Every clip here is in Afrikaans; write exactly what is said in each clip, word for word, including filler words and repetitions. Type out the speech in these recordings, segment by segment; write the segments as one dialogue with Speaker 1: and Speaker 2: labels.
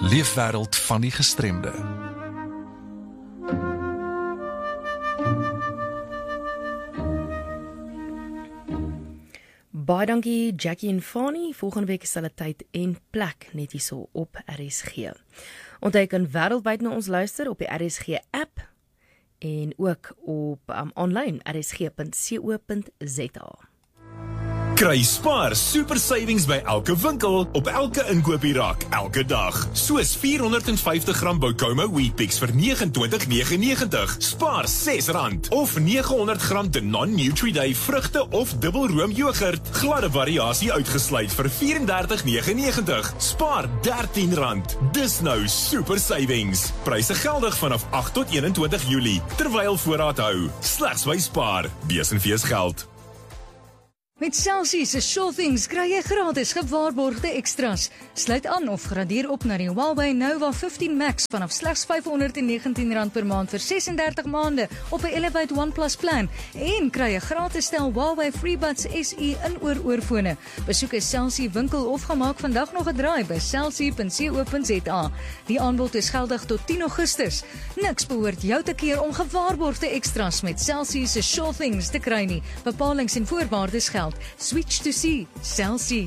Speaker 1: Leefwêreld van die gestremde.
Speaker 2: Baie dankie Jackie en Fani. Volgende week is hulle tyd en plek net hierso op R S G. Onthou jy kan wêreldwyd na ons luister op die R S G app en ook op um, online r s g punt co punt z a.
Speaker 3: Kry Spar super savings by elke winkel op elke inkoopie raak elke dag. Soos vier honderd vyftig gram Bocoma Weet-Bix vir nege en twintig negenennegentig. Spaar ses rand of nege honderd gram te non-Nutri-Day vrugte of dubbelroom yoghurt. Gladde variasie uitgesluit vir vyf en dertig negenennegentig. Spaar dertien rand. Dis nou super savings. Pryse geldig vanaf agt tot eenentwintig Julie terwyl voorraad hou. Slegs by Spar. Besenfees geld.
Speaker 4: Met Celsius se Sure Things kry jy gratis gewaarborgde extras. Sluit aan of gradeer op na die Huawei Nova vyftien Max vanaf slegs vyf honderd negentien rand per maand vir ses en dertig maande op 'n Elevate OnePlus plan en kry 'n gratis stel Huawei FreeBuds S E in-oor-oorfone. Besoek 'n Celsius winkel of gaan maak vandag nog 'n draai by celsius punt co punt z a. Die aanbod is geldig tot tien Augustus. Niks behoort jou te keer om gewaarborgde extras met Celsius se Sure Things te kry nie. Bepalings en voorwaardes geld. Switch to C, Celsius.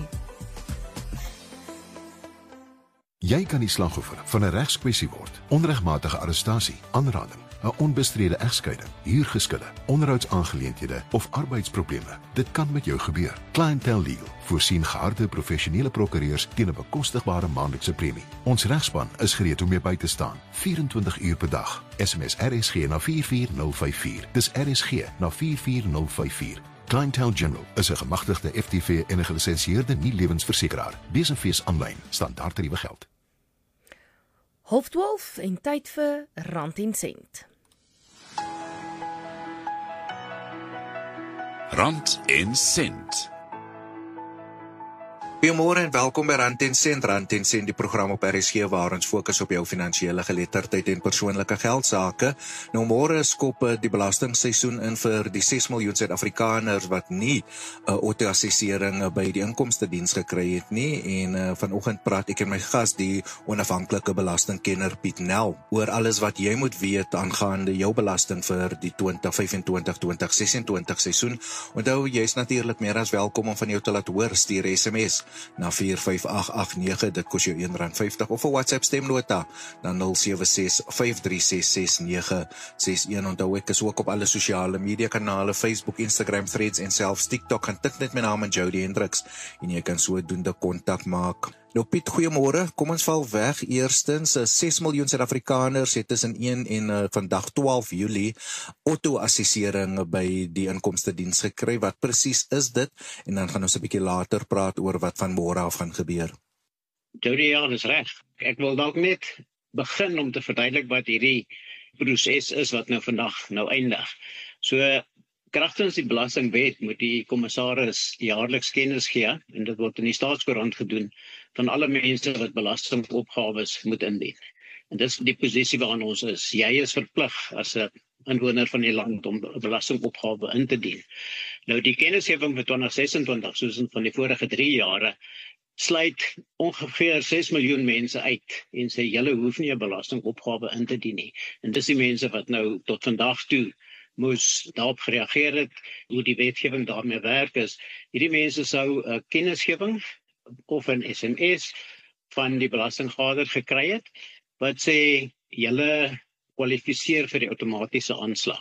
Speaker 5: Jy kan die slagoffer van 'n regskwessie word. Onregmatige arrestasie, aanranding, 'n onbestrede egskeiding, huurgeskille, onderhoudsaangeleenthede of arbeidsprobleme. Dit kan met jou gebeur. Clientele Legal voorsien geharde professionele prokureurs teen 'n bekostigbare maandelikse premie. Ons regspan is gereed om jou by te staan, vyf en twintig uur per dag. S M S R S G na vier vier nul vyf vier. Dis R S G na vier vier nul vyf vier. Clientele General is 'n gemagtigde F T V en 'n gelisensieerde nie-lewensversekeraar. Besenfees aanlyn, standaard tariewe geld.
Speaker 2: Half twaalf en tyd vir Rand en Sent.
Speaker 6: Rand en Sent.
Speaker 7: Goeiemôre en welkom by Rand en Sent. Rand en Sent, die program op R S G waar ons fokus op jou finansiële geletterdheid en persoonlike geldsaake. Nou môre skop die belastingseisoen in vir die ses miljoen Suid-Afrikaners wat nie 'n uh, auto-assessering by die inkomstediens gekry het nie. En uh, vanoggend praat ek en my gas, die onafhanklike belastingkenner Piet Nel, oor alles wat jy moet weet aangaande jou belasting vir die twintig vyf-en-twintig twintig ses-en-twintig seisoen. Onthou, jy is natuurlik meer as welkom om van jou te laat hoor. Stuur S M S na vier vyf agt agt nege, dit kos jou een rand vyftig, of 'n WhatsApp stemnota na nul sewe ses vyf drie ses ses nege ses een. Onthou, ek is ook op alle sosiale media kanale, Facebook, Instagram, Threads en selfs TikTok. Gaan tik net my naam in Jody Hendricks en jy kan sodoende kontak maak. Nou Piet, goeiemôre. Kom ons val weg. Eerstens, ses miljoen Suid-Afrikaners het tussen een en uh, vandag twaalf Julie auto-assessering by die inkomstediens gekry. Wat presies is dit? En dan gaan ons 'n bietjie later praat oor wat van môre af gaan gebeur.
Speaker 8: Jody, ja, dis reg. Ek wil dalk net begin om te verduidelik wat hierdie proses is wat nou vandag nou eindig. So kragtens die belastingwet moet die kommissaris jaarliks kennis gee, en dit word in die staatskoerant gedoen, van alle mense wat belastingopgawes moet indien. En dis die posisie waarin ons is. Jy is verplig as 'n inwoner van die land om 'n belastingopgawe in te dien. Nou die kennisgewing vir twintig ses-en-twintig, soos van die vorige drie jare, sluit ongeveer ses miljoen mense uit en sê julle hoef nie 'n belastingopgawe in te dien nie. En dis die mense wat nou tot vandag toe moes daarop gereageer het, hoe die wetgewing daarmee werk is. Hierdie mense sou 'n kennisgewing of 'n S M S van die belastinggader gekry het, wat sê, julle kwalifiseer vir die outomatiese aanslag.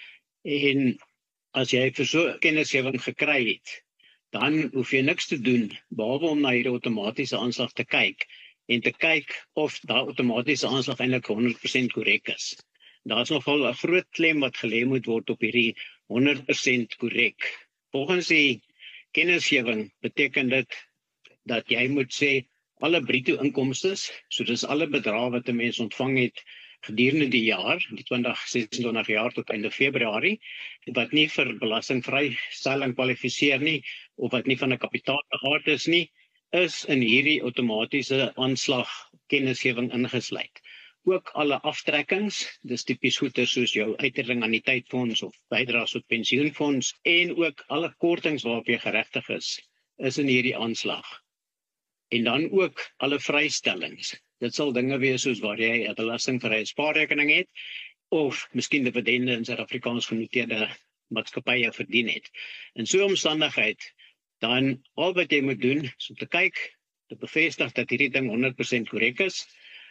Speaker 8: En as jy vir so kennisgewing gekry het, dan hoef jy niks te doen, behalwe om na hierdie outomatiese aanslag te kyk, en te kyk of daai outomatiese aanslag eintlik honderd persent korrek is. Daar is nogal 'n groot klem wat gelê moet word op hierdie honderd persent korrek. Volgens die kennisgewing beteken dit dat jy moet sê alle bruto inkomstes, so dis alle bedrae wat 'n mens ontvang het gedurende die jaar, die twintig ses-en-twintig jaar tot einde Februarie, wat nie vir belastingvrystelling kwalifiseer nie, of wat nie van 'n kapitaalaard is nie, is in hierdie outomatiese aanslag kennisgewing ingesluit. Ook alle aftrekkings, dis tipies goeder soos jou uitkering aan die tydfonds of bydraes tot pensioenfonds, en ook alle kortings waarop jy geregtig is, is in hierdie aanslag. En dan ook alle vrystellings. Dit sal dinge wees soos waar jy 'n belastingvrye spaarrekening het, of miskien dividende in Suid-Afrikaans genoteerde maatskappye verdien het. In so 'n omstandigheid, dan al wat jy moet doen, is om te kyk, te bevestig dat hierdie ding honderd persent korrek is,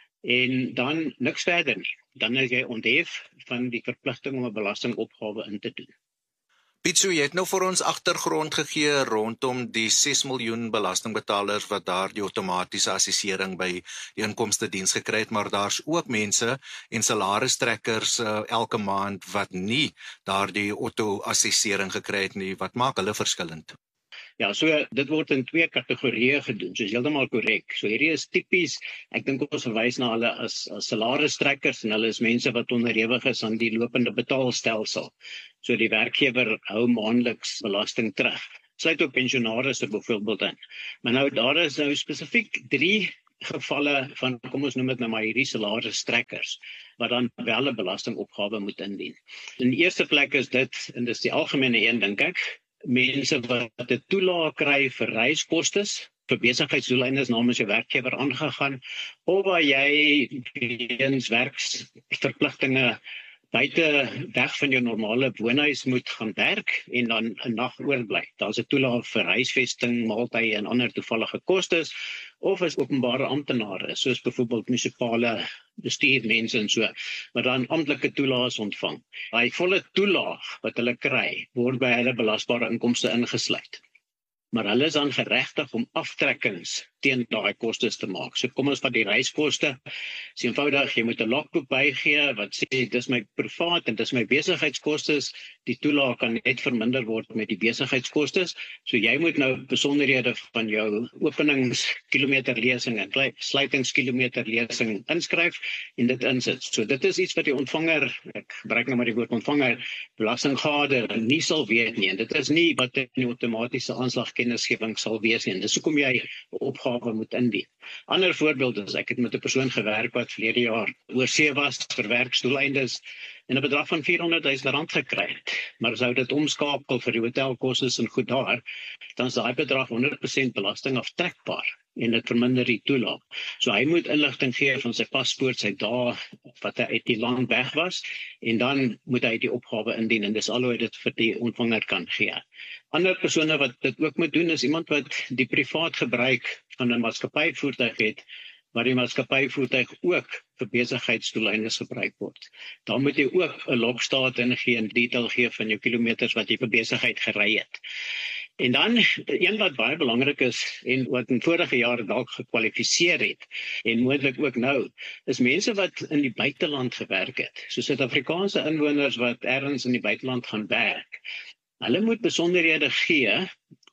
Speaker 8: en dan niks verder nie. Dan is jy onthef van die verpligting om 'n belastingopgawe in te doen.
Speaker 7: Pietso, jy het nou vir ons agtergrond gegee rondom die ses miljoen belastingbetalers wat daar die outomatiese assessering by die inkomstediens gekry het, maar daar's ook mense en salaristrekkers uh, elke maand wat nie daardie auto-assessering gekry het nie. Wat maak hulle verskillend?
Speaker 8: Ja, so dit word in twee kategorieë gedoen, so is heeltemal korrek. So hierdie is tipies, ek dink ons verwys na hulle as, as salaristrekkers, en hulle is mense wat onderhewig is aan die lopende betaalstelsel. So die werkgewer hou maandeliks belasting terug. Sluit ook pensionarisse byvoorbeeld in. Maar nou daar is nou spesifiek drie gevalle van, kom ons noem dit nou maar hierdie salaristrekkers, wat dan wel 'n belastingopgawe moet indien. In die eerste plek is dit, en dis die algemene een dink ek, mense wat 'n toelaag kry vir reiskostes, vir besigheidsdoeleindes namens jou werkgewer aangegaan, of waar jy weens werksverpligtinge buite weg van jou normale woonhuis moet gaan werk en dan 'n nag oorbly. Daar's 'n toelaag vir huisvesting, maaltye en ander toevallige kostes, of as openbare amptenare, soos byvoorbeeld munisipale bestuurmense en so, wat dan amptelike toelaas ontvang. Daai volle toelaag wat hulle kry, word by hulle belasbare inkomste ingesluit. Maar hulle is dan geregtig om aftrekkings teen daai kostes te maak. So kom ons vat die reiskoste. Dis eenvoudig, jy moet 'n logboek bygee wat sê dis my privaat en dis my besigheidskostes. Die toelaag kan net verminder word met die besigheidskostes. So jy moet nou besonderhede van jou openingskilometerlesing en sluitingskilometerlesing inskryf en dit insit. So dit is iets wat die ontvanger, ek gebruik nou maar die woord ontvanger, belastinggader nie sal weet nie. En dit is nie wat in die outomatiese aanslagkennisgewing sal wees nie. Dis hoekom jy 'n opgawe moet indien. Ander voorbeeld is, ek het met 'n persoon gewerk wat verlede jaar oorsee was vir werksdoeleindes en 'n bedrag van vierhonderdduisend rand gekry het. Maar sou dit omskakel vir die hotelkostes en goed daar, dan is daai bedrag honderd persent belasting aftrekbaar en dit verminder die toelaag. So hy moet inligting gee van sy paspoort, sy dae wat hy uit die land weg was, en dan moet hy die opgawe indien, en dis al hoe hy dit vir die ontvanger kan gee. Ander persone wat dit ook moet doen, is iemand wat die privaat gebruik van 'n maatskappyvoertuig het, waar die maatskappyvoertuig ook vir besigheidsdoeleindes gebruik word. Dan moet jy ook 'n logstaat ingee en detail gee van jou kilometers wat jy vir besigheid gery het. En dan, een wat baie belangrik is, en wat in vorige jare dalk gekwalifiseer het, en moontlik ook nou, is mense wat in die buiteland gewerk het, so Suid-Afrikaanse inwoners wat ergens in die buiteland gaan werk. Hulle moet besonderhede gee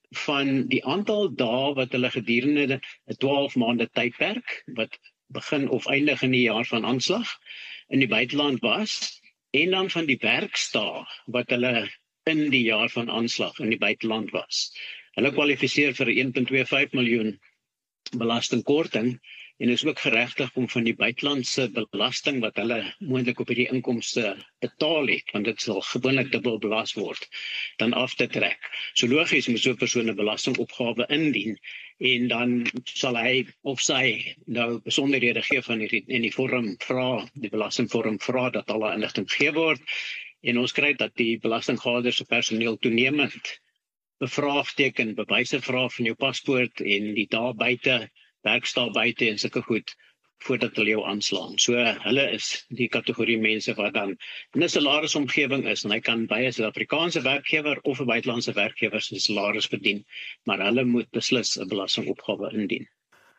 Speaker 8: van die aantal dae wat hulle gedurende 'n twaalf maande tydperk, wat begin of eindig in die jaar van aanslag, in die buiteland was, en dan van die werksdae wat hulle in die jaar van aanslag in die buiteland was. Hulle kwalifiseer vir een komma twee vyf miljoen belastingkorting, en is ook geregtig om van die buitelandse belasting wat hulle moontlik op hierdie inkomste betaal het, want dit sal gewoonlik dubbel belas word, dan af te trek. So logies moet so 'n persoon 'n belastingopgawe indien, en dan sal hy of sy nou besonderhede gee van hierdie, en die vorm vra, die belastingvorm vra dat alle inligting gegee word, en ons kry dat die belastinggader se personeel toenemend bevraagteken, bewyse vra van jou paspoort en die dae buite, werksdae buite en sulke goed, voordat hulle jou aanslaan. So hulle is die kategorie mense wat dan in 'n salarisomgewing is, en hy kan by 'n Suid-Afrikaanse werkgewer of 'n buitelandse werkgewer se salaris verdien, maar hulle moet beslis 'n belastingopgawe indien.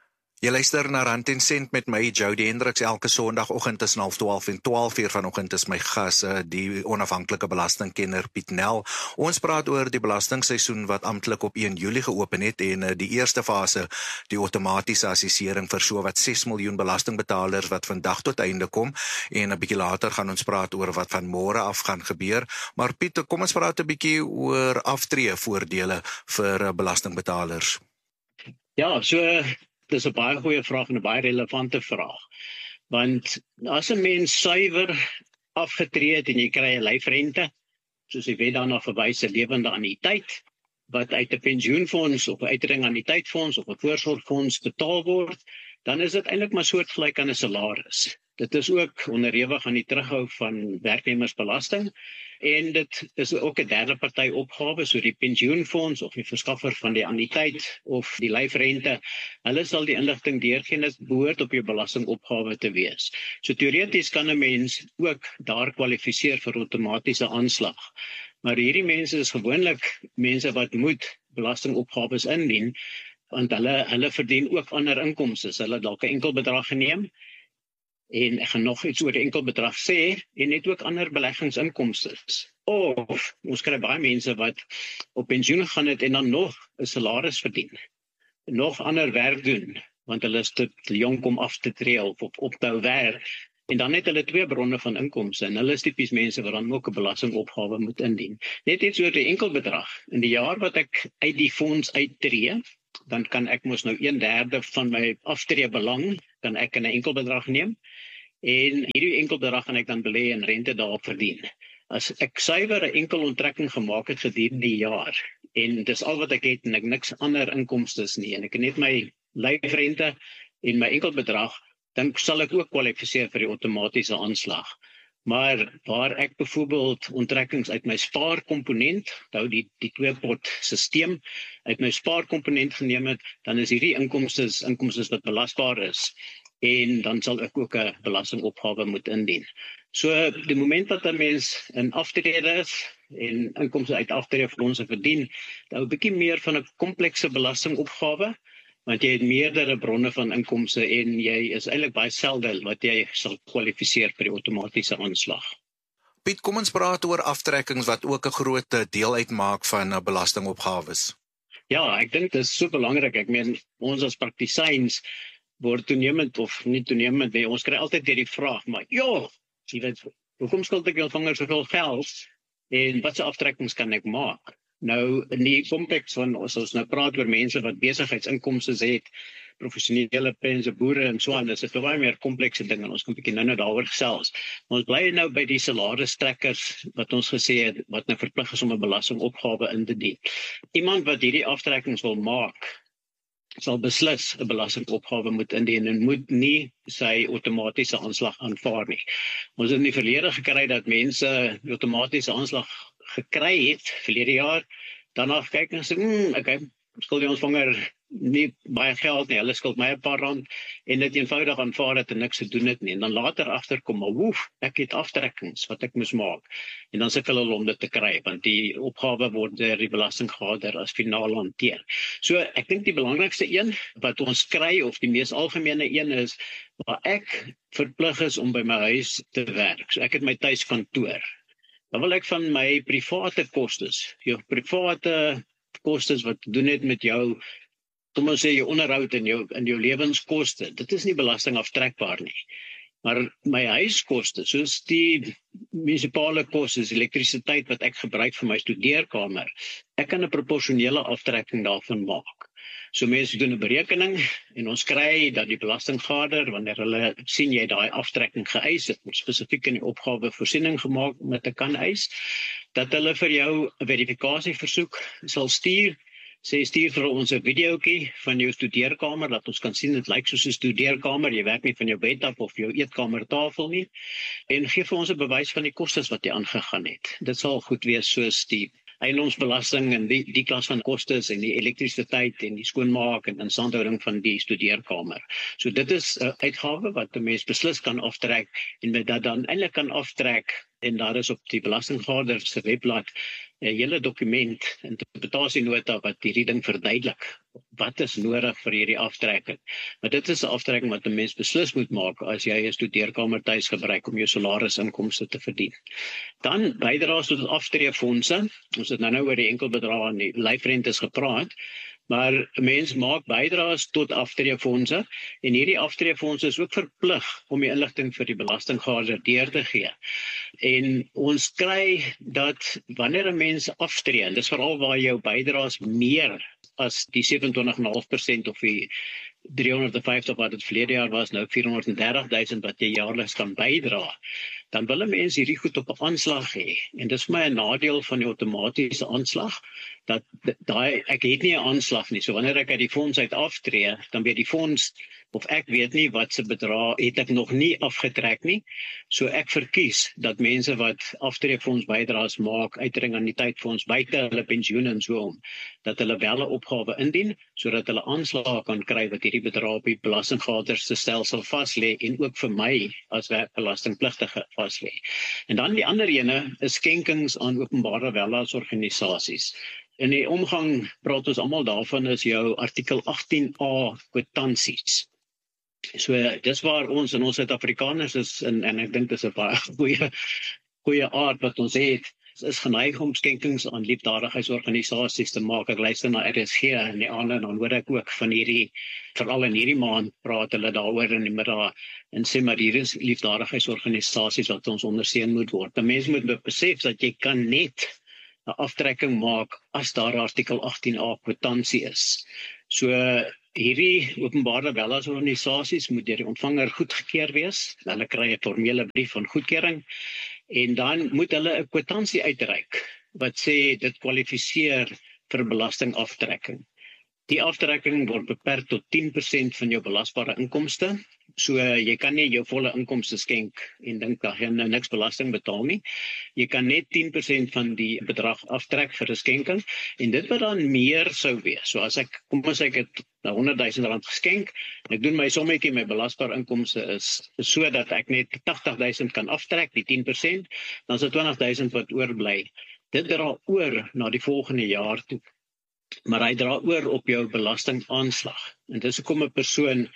Speaker 7: Jy luister na Rand en Sent met my, Jody Hendriks, elke Sondagoggend tussen half twaalf en twaalf uur vanoggend is my gas, die onafhanklike belastingkenner Piet Nel. Ons praat oor die belastingseisoen wat amptelik op een Julie geopen het, en die eerste fase, die outomatiese assessering vir so wat ses miljoen belastingbetalers wat vandag tot einde kom, en 'n bietjie later gaan ons praat oor wat van môre af gaan gebeur. Maar Piet, kom ons praat 'n bietjie oor aftree voordele vir belastingbetalers.
Speaker 8: Ja, so dis 'n baie goeie vraag en 'n baie relevante vraag. Want as 'n mens suiwer afgetree het en jy kry 'n lyfrente, soos die wet daarna verwys, 'n lewende anniteit, wat uit 'n pensioenfonds of 'n uitreding annititeitsfonds of 'n voorsorgfonds betaal word, dan is dit eintlik maar soortgelyk aan 'n salaris. Dit is ook onderhewig aan die terughou van werknemersbelasting en dit is ook 'n derde party opgawe, so die pensioenfonds of die verskaffer van die anniteit of die lyfrente, hulle sal die inligting deurgee en dit behoort op jou belastingopgawe te wees. So teoreties kan 'n mens ook daar kwalifiseer vir outomatiese aanslag. Maar hierdie mense is gewoonlik mense wat moet belastingopgawes indien, want hulle hulle verdien ook ander inkomste. Hulle het dalk 'n enkel bedrag geneem en ek gaan nog iets oor die enkel bedrag sê en net ook ander beleggingsinkomste. Of ons kry baie mense wat op pensioen gaan het en dan nog 'n salaris verdien. Nog ander werk doen want hulle is te jonk om af te tree of op, op te hou werk. En dan het hulle twee bronne van inkomste en hulle is tipies mense wat dan ook 'n belastingopgawe moet indien. Net iets oor die enkel bedrag. In die jaar wat ek uit die fonds uittreë, dan kan ek mos nou een derde van my aftreebelang kan ek in 'n enkel bedrag neem en hierdie enkel bedrag kan ek dan belê en rente daarop verdien. As ek suiwer 'n enkel onttrekking gemaak het gedurende die jaar en dis al wat ek het en ek niks ander inkomstes nie en ek het net my lyfrente en my enkel bedrag, dan sal ek ook kwalifiseer vir die outomatiese aanslag. Maar waar ek byvoorbeeld onttrekkings uit my spaarkomponent, hou die die twee pot stelsel, uit my spaarkomponent geneem het, dan is hierdie inkomstes inkomstes wat belasbaar is en dan sal ek ook 'n belastingopgawe moet indien. So die moment dat 'n mens in aftrede is en inkomste uit aftreefondse verdien, dan 'n bietjie meer van 'n komplekse belastingopgawe. Want jy het meerdere bronne van inkomste en jy is eintlik baie selde wat jy sal kwalifiseer vir die outomatiese aanslag.
Speaker 7: Piet, kom ons praat oor aftrekkings wat ook 'n groot deel uitmaak van belastingopgawes.
Speaker 8: Ja, ek dink dit is so belangrik. Ek meen, ons as praktisyns word toenemend of nie toenemend nie. Ons kry altyd hierdie vraag, maar ja, jy weet, hoekom skuld ek jou vanger soveel geld en watse aftrekkings kan ek maak? Nou, in die konteks van, as ons nou praat oor mense wat besigheidsinkomste het, professionele mense, boere en so aan, dis 'n baie meer komplekse ding en ons kan 'n bietjie nou-nou daaroor gesels. Maar ons bly nou by die salaristrekkers wat ons gesê het, wat nou verplig is om 'n belastingopgawe in te dien. Iemand wat hierdie aftrekkings wil maak, sal beslis 'n belastingopgawe moet indien en moet nie sy outomatiese aanslag aanvaar nie. Ons het in die verlede gekry dat mense die outomatiese aanslag gekry het, verlede jaar, daarna kyk en sê, hmm, okay, skuld die ontvanger nie baie geld nie, hulle skuld my 'n paar rand, en dit eenvoudig aanvaar het en niks te doen het nie, en dan later agterkom, maar woef, ek het aftrekkings wat ek moes maak, en dan sukkel hulle om dit te kry, want die opgawe word deur die belastinggader as finaal hanteer. So, ek dink die belangrikste een, wat ons kry, of die mees algemene een is, waar ek verplig is om by my huis te werk, so ek het my tuiskantoor. Dan wil ek van my private kostes, jou private kostes wat te doen het met jou, kom ons sê jou onderhoud en jou, en jou lewenskoste, dit is nie belasting aftrekbaar nie. Maar my huiskoste, soos die munisipale kostes, elektrisiteit wat ek gebruik vir my studeerkamer, ek kan 'n proporsionele aftrekking daarvan maak. So mense doen 'n berekening en ons kry dat die belastinggader, wanneer hulle sien jy daai aftrekking geëis het, spesifiek in die opgawe voorsiening gemaak met 'n kan eis, dat hulle vir jou 'n verifikasieversoek sal stuur, sê stuur vir ons 'n videoetjie van jou studeerkamer, dat ons kan sien dit lyk soos 'n studeerkamer, jy werk nie van jou bed af of jou eetkamertafel nie, en gee vir ons 'n bewys van die kostes wat jy aangegaan het. Dit sal goed wees soos die eiendomsbelasting en die, die klas van kostes en die elektrisiteit en die skoonmaak en instandhouding van die studeerkamer. So dit is 'n uitgawe wat 'n mens beslis kan aftrek en met dat dan eintlik kan aftrek en daar is op die belastinggader se webblad 'n hele dokument, interpretasienota wat hierdie ding verduidelik. Wat is nodig vir hierdie aftrekking? Maar dit is 'n aftrekking wat 'n mens beslis moet maak as jy 'n studeerkamer tuis gebruik om jou salarisinkomste te verdien. Dan bydraes tot aftreefondse. Ons het nou nou oor die enkelbedrae en die lyfrentes gepraat. Maar 'n mens maak bydraes tot aftreefondse en hierdie aftreefondse is ook verplig om die inligting vir die belastinggader deur te gee. En ons kry dat wanneer 'n mens aftree, en dis veral waar jou bydraes meer as die sewe-en-twintig komma vyf persent of die driehonderdvyftig wat dit verlede jaar was, nou vierhonderddertig duisend wat jy jaarliks kan bydra, dan wil 'n mens hierdie goed op 'n aanslag hê. En dis vir my 'n nadeel van die outomatiese aanslag, dat daai ek het nie 'n aanslag nie. So wanneer ek uit die fonds uit aftree, dan weet die fonds of ek weet nie wat se bedrag het ek nog nie afgetrek nie. So ek verkies dat mense wat aftreefonds bydraes maak, uitdring aan die tydfonds buite hulle pensioen en so om, dat hulle wel 'n opgawe indien sodat hulle aanslag kan kry wat hierdie bedrag op die belastinggaters se stelsel vas lê en ook vir my as werkbelastingpligtige vas lê. En dan die ander ene is skenkings aan openbare weldaadsorganisasies. In die omgang praat ons almal daarvan is jou artikel agttien A kwitansies. So dis waar ons en ons Suid-Afrikaners is en, en ek dink dis 'n baie goeie goeie aard wat ons het, is geneig om skenkings aan liefdadigheidsorganisasies te maak. Ek luister na R S G in die aand en dan hoor ek ook van hierdie, veral in hierdie maand praat hulle daaroor in die middag en sê maar hier is liefdadigheidsorganisasies wat ons ondersteun moet word. Die mens moet besef dat jy kan net 'n aftrekking maak as daar artikel agttien A kwitansie is. So hierdie openbare weldaadsorganisasies moet deur die ontvanger goedgekeur wees. Hulle kry 'n formele brief van goedkeuring en dan moet hulle 'n kwitansie uitreik wat sê dit kwalifiseer vir belastingaftrekking. Die aftrekking word beperk tot tien persent van jou belasbare inkomste. So jy kan nie jou volle inkomste skenk en dink dat jy nou niks belasting betaal nie. Jy kan net tien persent van die bedrag aftrek vir 'n skenking en dit wat dan meer sou wees. So as ek kom as ek het honderd duisend rand geskenk en ek doen my sommetjie, my belasbare inkomste is so dat ek net tagtig duisend kan aftrek, die tien persent, dan is dit twintig duisend wat oorbly. Dit dra oor na die volgende jaar toe. Maar hy dra oor op jou belastingaanslag. En dis hoekom 'n persoon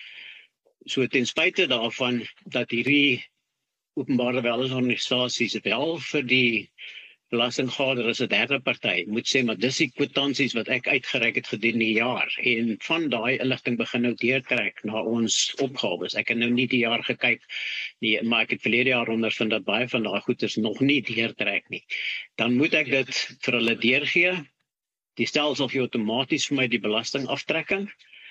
Speaker 8: so ten spyte daarvan dat hierdie openbare weldaadsorganisasies wel vir die belastinggader as 'n derde party moet sê maar dis die kwitansies wat ek uitgereik het gedurende die jaar en van daai inligting begin nou deurtrek na ons opgawes. Ek het nou nie die jaar gekyk nie, maar ek het verlede jaar ondervind dat baie van daai goederes nog nie deurtrek nie. Dan moet ek dit vir hulle deurgee. Die stelsel gee outomaties vir my die belastingaftrekking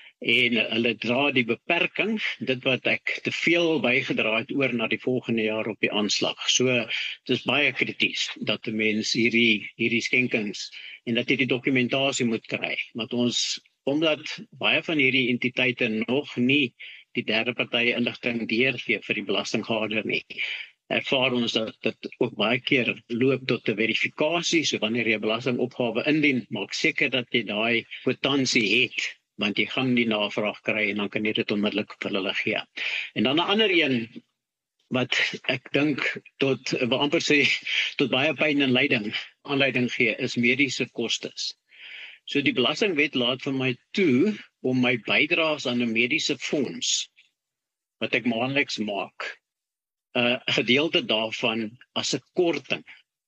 Speaker 8: en hulle dra die beperking, dit wat ek te veel bygedra het oor na die volgende jaar op die aanslag. So dit is baie krities dat 'n mens hierdie hierdie skenkings en dat jy die dokumentasie moet kry. Want ons omdat baie van hierdie entiteite nog nie die derde party inligting deurgee vir die belastinggader nie, ervaar ons dat dit ook baie keer loop tot 'n verifikasie. So wanneer jy 'n belastingopgawe indien, maak seker dat jy daai kwitansie het, want jy gaan die navraag kry en dan kan jy dit onmiddellik vir hulle gee. En dan 'n ander een wat ek dink tot wil amper sê tot baie pyn en lyding aanleiding gee is mediese kostes. So die belastingwet laat vir my toe om my bydraes aan 'n mediese fonds wat ek maandeliks maak, 'n uh, gedeelte daarvan as 'n korting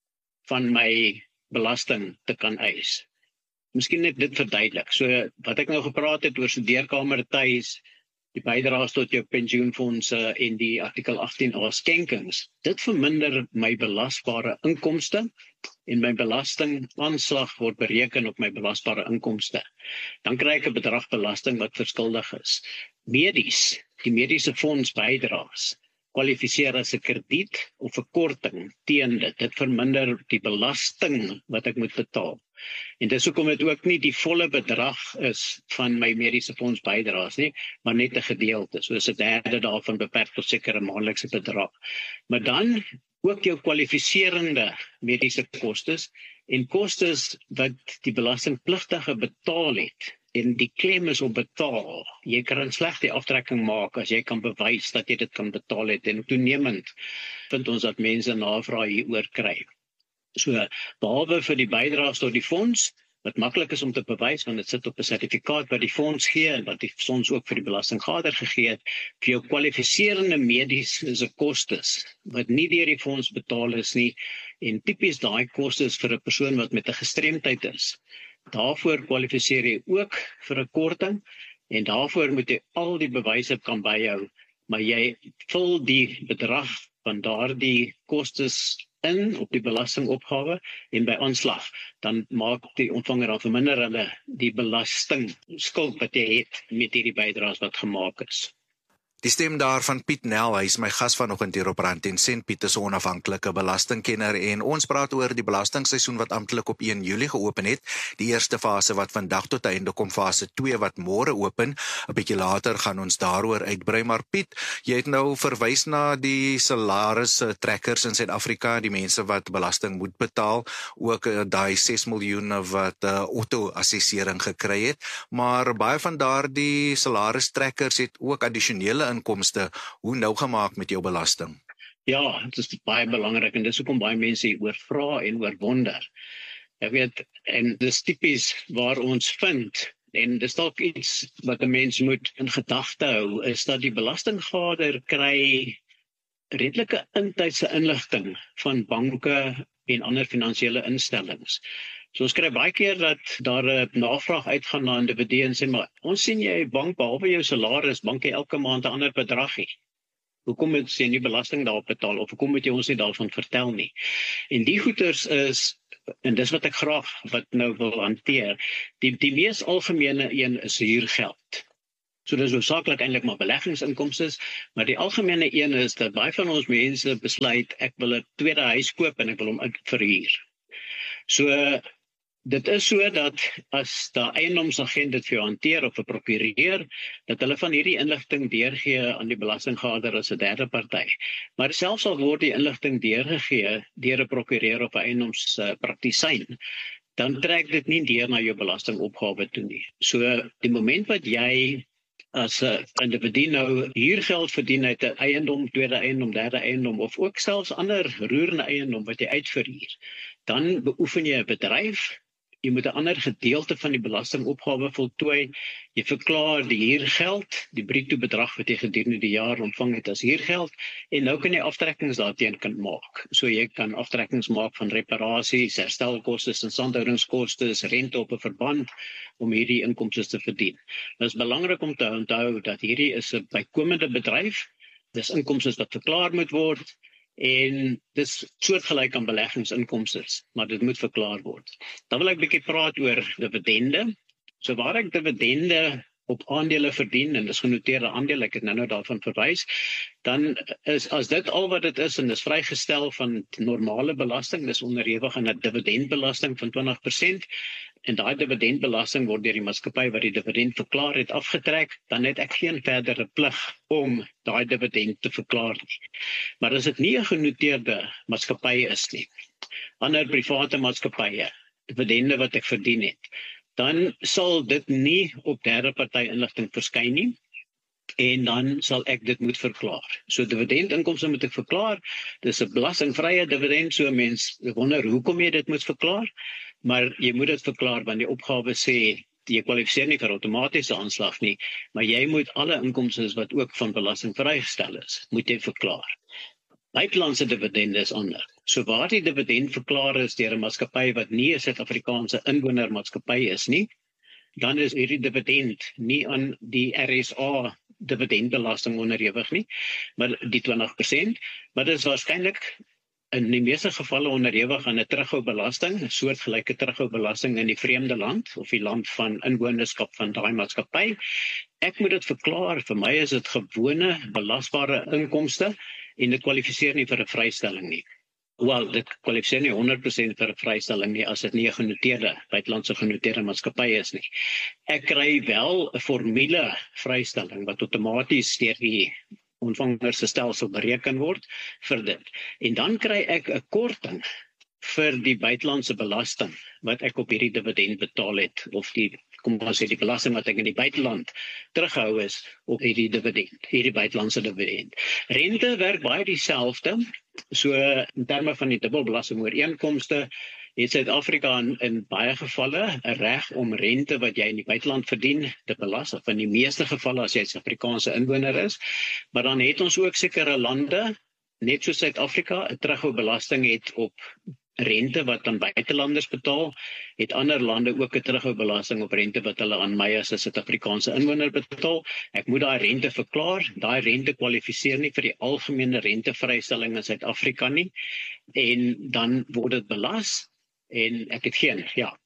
Speaker 8: van my belasting te kan eis. Miskien net dit verduidelik. So wat ek nou gepraat het oor studeerkamertuis, die bydraes tot jou pensioenfondse en die artikel agttien A skenkings, dit verminder my belasbare inkomste en my belastingaanslag word bereken op my belasbare inkomste. Dan kry ek 'n bedrag belasting wat verskuldig is. Medies, die mediese fonds bydraes kwalifiseer as 'n krediet of 'n korting teen dit. Dit verminder die belasting wat ek moet betaal. En dis hoekom dit ook nie die volle bedrag is van my mediese fonds bydraes nie, maar net 'n gedeelte, soos 'n derde daarvan beperk tot sekere maandelikse bedrag. Maar dan ook jou kwalifiserende mediese kostes en kostes wat die belastingpligtige betaal het. En die klem is op betaal. Jy kan slegs die aftrekking maak as jy kan bewys dat jy dit kan betaal het. En toenemend vind ons dat mense navraag hieroor kry. So, behalwe vir die bydraes tot die fonds, wat maklik is om te bewys, want dit sit op 'n sertifikaat wat die fonds gee, en wat die fonds ook vir die belastinggader gegee het, vir jou kwalifiserende mediese kostes, wat nie deur die fonds betaal is nie, en tipies daai kostes vir 'n persoon wat met 'n gestremdheid is. Daarvoor kwalifiseer jy ook vir 'n korting, en daarvoor moet jy al die bewyse kan byhou, maar jy vul die bedrag van daardie kostes in op die belastingopgawe en by aanslag, dan maak die ontvanger dan verminder hulle die belasting skuld wat jy het met hierdie bydraes wat gemaak is.
Speaker 7: Die stem daar van Piet Nel, hy is my gas vanoggend hier op Rand en Sent. Piet is 'n onafhanklike belastingkenner en ons praat oor die belastingseisoen wat amptelik op een Julie geopen het. Die eerste fase wat vandag tot einde kom, fase twee wat môre open. 'n Bietjie later gaan ons daaroor uitbrei, maar Piet, jy het nou verwys na die salaris trekkers in Suid-Afrika, die mense wat belasting moet betaal, ook uh, daai ses miljoen wat uh, auto-assessering gekry het, maar baie van daardie salaris trekkers het ook addisionele inkomste. Hoe nou gemaak met jou belasting?
Speaker 8: Ja, dit is baie belangrik en dis hoekom baie mense hier oor vra en oor wonder. Ek weet, en dis tipies waar ons vind, en dis dalk iets wat 'n mens moet in gedagte hou, is dat die belastinggader kry redelike intydse inligting van banke en ander finansiële instellings. So ons kry baie keer dat daar 'n navraag uitgaan na 'n individu en sê, maar ons sien jy bank behalwe jou salaris, bank jy elke maand 'n ander bedrag hê. Hoekom moet jy nie belasting daarop betaal of hoekom moet jy ons nie daarvan vertel nie? En die goeders is, en dis wat ek graag wat nou wil hanteer, die die mees algemene een is huurgeld. So dis hoofsaaklik eintlik maar beleggingsinkomste, maar die algemene een is dat baie van ons mense besluit ek wil 'n tweede huis koop en ek wil hom verhuur. So dit is so dat as die eiendomsagent dit vir jou hanteer of 'n prokureur, dat hulle van hierdie inligting deurgee aan die belastinggader as 'n derde party. Maar selfs al word die inligting deurgegee deur 'n prokureur of 'n eiendomspraktisyn, dan trek dit nie deur na jou belastingopgawe toe nie. So die moment wat jy as 'n individu nou huurgeld verdien uit 'n eiendom, tweede eiendom, derde eiendom of ook selfs ander roerende eiendom wat jy uitverhuur, dan beoefen jy 'n bedryf. Jy moet 'n ander gedeelte van die belastingopgawe voltooi. Jy verklaar die huurgeld, die bruto bedrag wat jy gedurende die jaar ontvang het as huurgeld, en nou kan jy aftrekkings daarteen kan maak. So jy kan aftrekkings maak van reparasies, herstelkostes, instandhoudingskostes, rente op 'n verband om hierdie inkomste te verdien. Dit is belangrik om te onthou dat hierdie is 'n bykomende bedryf. Dis inkomste wat verklaar moet word. En dis soortgelyk aan beleggingsinkomste, maar dit moet verklaar word. Dan wil ek 'n bietjie praat oor dividende. So waar ek dividende op aandele verdien, en dis genoteerde aandele, ek het nou nou daarvan verwys, dan is as dit al wat dit is en dis vrygestel van normale belasting, dis onderhewig aan 'n dividendbelasting van twintig persent, en daai dividendbelasting word deur die maatskappy wat die dividend verklaar het afgetrek, dan het ek geen verdere plig om daai dividend te verklaar nie. Maar as dit nie 'n genoteerde maatskappy is nie, ander private maatskappye, dividende wat ek verdien het, dan sal dit nie op derde party inligting verskyn nie, en dan sal ek dit moet verklaar. So dividendinkomste moet ek verklaar, dis 'n belastingvrye dividend, so mens wonder hoekom jy dit moet verklaar, maar jy moet dit verklaar want die opgawe sê, jy kwalifiseer nie vir outomatiese aanslag nie, maar jy moet alle inkomste wat ook van belasting vrygestel is, moet jy verklaar. Buitelandse dividende is ander. So waar die dividend verklaar is deur 'n maatskappy wat nie 'n Suid-Afrikaanse inwonermaatskappy is nie, dan is hierdie dividend nie aan die R S A dividendbelasting onderhewig nie, maar die twintig persent, maar dit is waarskynlik in die meeste gevalle onderhewig aan 'n terughoubelasting, 'n soortgelyke terughoubelasting in die vreemde land of die land van inwonerskap van daai maatskappy. Ek moet dit verklaar, vir my is dit gewone belasbare inkomste en dit kwalifiseer nie vir 'n vrystelling nie. Wel, dit kwalifiseer nie honderd persent vir 'n vrystelling nie as dit nie 'n genoteerde, buitelandse genoteerde maatskappy is nie. Ek kry wel 'n formule vrystelling wat outomaties deur die ontvanger se stelsel bereken word vir dit. En dan kry ek 'n korting vir die buitelandse belasting wat ek op hierdie dividend betaal het, of die, kom ons sê die belasting wat ek in die buiteland teruggehou is op hierdie dividend, hierdie buitelandse dividend. Rente werk baie dieselfde, so in terme van die dubbelbelasting ooreenkomste, het Suid-Afrika in, in baie gevalle 'n reg om rente wat jy in die buiteland verdien te belas, of in die meeste gevalle as jy 'n Suid-Afrikaanse inwoner is, maar dan het ons ook sekere lande, net soos Suid-Afrika, 'n terughoubelasting het op rente wat aan buitelanders betaal, het ander lande ook 'n terughoubelasting op rente wat hulle aan my as 'n Suid-Afrikaanse inwoner betaal. Ek moet daai rente verklaar. Daai rente kwalifiseer nie vir die algemene rentevrystelling in Suid-Afrika nie, en dan word dit belas, en ek het geen, ja,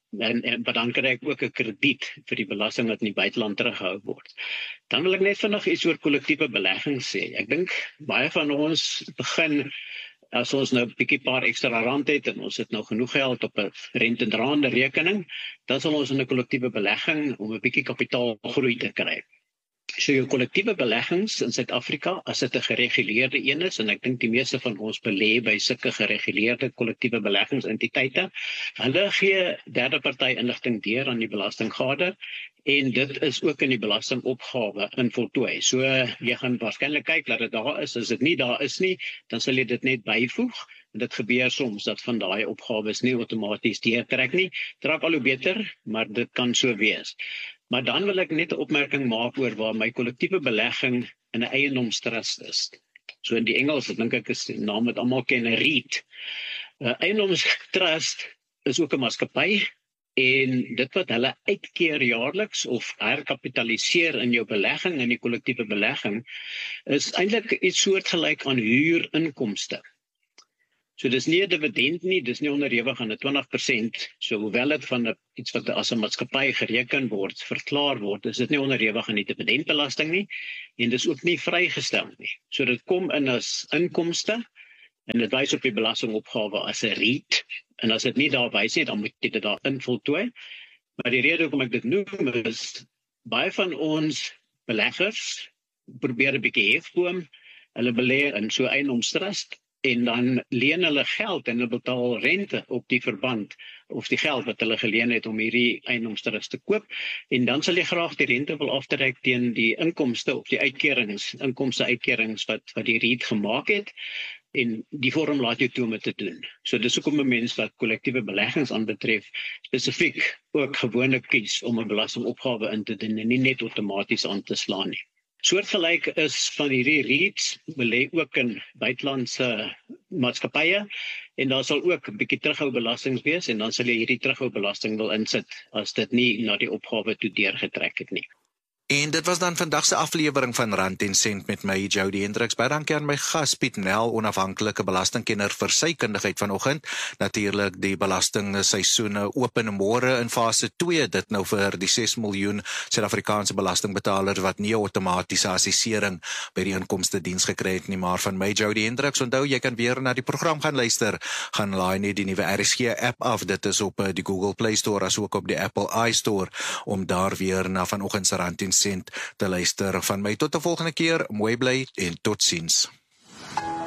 Speaker 8: En, en maar dan kry ek ook 'n krediet vir die belasting wat in die buiteland teruggehou word. Dan wil ek net vinnig iets oor kollektiewe belegging sê. Ek dink baie van ons begin as ons nou 'n bietjie paar ekstra rand het en ons het nou genoeg geld op 'n rentedraande rekening, dan sal ons in 'n kollektiewe belegging om 'n bietjie kapitaalgroei te kry. So jou kollektiewe beleggings in Suid-Afrika, as dit 'n gereguleerde een is, en ek dink die meeste van ons belê by sulke gereguleerde kollektiewe beleggingsentiteite, hulle gee derde party inligting deur aan die belastinggader, en dit is ook in die belastingopgawe in voltooi. So jy gaan waarskynlik kyk dat dit daar is. As dit nie daar is nie, dan sal jy dit net byvoeg. En dit gebeur soms dat van daai opgawes nie outomaties deurtrek nie. Dit raak al hoe beter, maar dit kan so wees. Maar dan wil ek net 'n opmerking maak oor waar my kollektiewe belegging in 'n eiendomstrust is. So in die Engels, ek dink ek is die naam wat almal ken, 'n REIT. 'n Eiendomstrust is ook 'n maatskappy, en dit wat hulle uitkeer jaarliks of herkapitaliseer in jou belegging, in die kollektiewe belegging, is eintlik iets soortgelyk aan huurinkomste. So dis nie 'n dividend nie, dis nie onderhewig aan 'n twintig persent, so hoewel dit van 'n iets wat as 'n maatskappy gereken word, verklaar word, is dit nie onderhewig aan die dividendbelasting nie, en dis ook nie vrygestel nie. So dit kom in as inkomste, en dit wys op die belastingopgawe as 'n REIT, en as dit nie daar wys nie, dan moet jy dit daar invultooi. Maar die rede hoekom ek dit noem is, baie van ons beleggers probeer 'n bietjie hefboom, hulle belê in so 'n eiendomstrust, en dan leen hulle geld en hulle betaal rente op die verband of die geld wat hulle geleen het om hierdie eiendomstrust te koop, en dan sal jy graag die rente wil aftrek teen die inkomste of die uitkerings, inkomste uitkerings wat wat die REIT gemaak het, en die vorm laat jou toe om dit te doen. So dis hoekom 'n mens wat kollektiewe beleggings aanbetref spesifiek ook gewoonlik kies om 'n belastingopgawe in te dien en nie net outomaties aan te slaan nie. Soortgelyk is van hierdie REITs belê ook in buitelandse maatskappye, en daar sal ook 'n bietjie terughoubelasting wees, en dan sal jy hierdie terughoubelasting wil insit as dit nie na die opgawe toe deurgetrek het nie.
Speaker 7: En dit was dan vandag se aflewering van Rand en Sent met my, Jody Hendriks. Baie dankie aan my gas Piet Nel, onafhanklike belastingkenner vir sy kundigheid vanoggend. Natuurlik die belastingseisoene open môre in fase twee, dit nou vir die ses miljoen Suid-Afrikaanse belastingbetalers wat nie outomatiese assessering by die inkomste diens gekry het nie, maar van my, Jody Hendriks. Onthou, jy kan weer na die program gaan luister. Gaan laai net die nuwe R S G app af. Dit is op die Google Play Store as ook op die Apple iStore om daar weer na vanoggend se Rand en Sent te luister. Van my tot 'n volgende keer, mooi bly en totsiens.